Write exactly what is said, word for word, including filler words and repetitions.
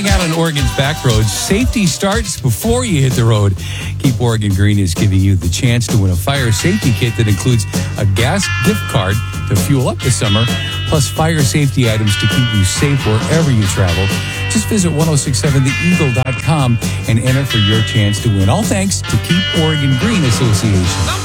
Out on Oregon's back roads, safety starts before you hit the road. Keep Oregon Green is giving you the chance to win a fire safety kit that includes a gas gift card to fuel up this summer, plus fire safety items to keep you safe wherever you travel. Just visit ten sixty-seven the eagle dot com and enter for your chance to win. All thanks to Keep Oregon Green Association.